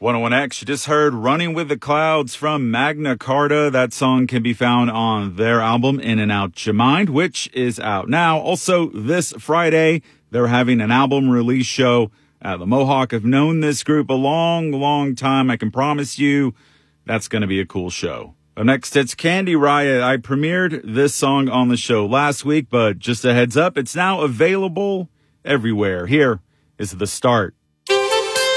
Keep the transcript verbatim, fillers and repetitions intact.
one oh one X, you just heard Running with the Clouds from Magna Carta. That song can be found on their album In and Out Your Mind, which is out now. Also, this Friday, they're having an album release show at the Mohawk. I've known this group a long, long time. I can promise you that's going to be a cool show. But next, it's Candy Riot. I premiered this song on the show last week, but just a heads up, it's now available everywhere. Here is the start.